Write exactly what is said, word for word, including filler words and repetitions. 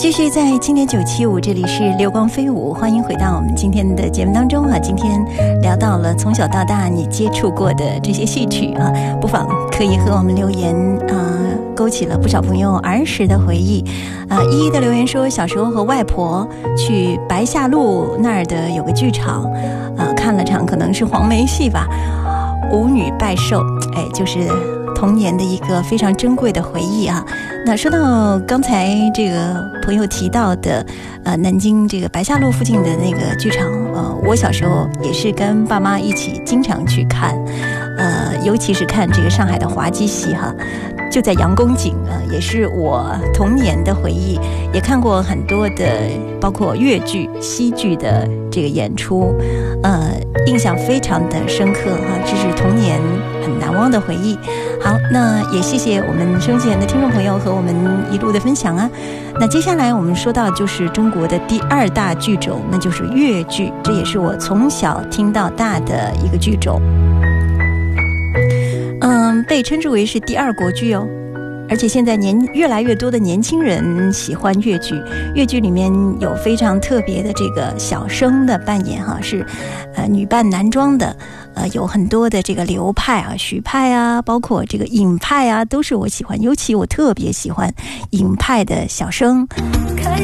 继续在经典九七五，这里是流光飞舞，欢迎回到我们今天的节目当中啊。今天聊到了从小到大你接触过的这些戏曲啊，不妨可以和我们留言啊，勾起了不少朋友儿时的回忆啊。一一的留言说，小时候和外婆去白下路那儿的有个剧场啊，看了场可能是黄梅戏吧，舞女拜寿，哎，就是童年的一个非常珍贵的回忆啊。那说到刚才这个朋友提到的呃南京这个白下路附近的那个剧场，呃我小时候也是跟爸妈一起经常去看，呃尤其是看这个上海的滑稽戏哈，就在杨公井啊、呃，也是我童年的回忆，也看过很多的包括粤剧、西剧的这个演出，呃印象非常的深刻哈，这是童年很难忘的回忆。好，那也谢谢我们收音机前的听众朋友和我们一路的分享啊。那接下来我们说到就是中国的第二大剧种，那就是粤剧，这也是我从小听到大的一个剧种，嗯，被称之为是第二国剧哦。而且现在年越来越多的年轻人喜欢粤剧，粤剧里面有非常特别的这个小生的扮演哈，是呃女扮男装的，呃有很多的这个流派啊，许派啊，包括这个尹派啊，都是我喜欢，尤其我特别喜欢尹派的小生。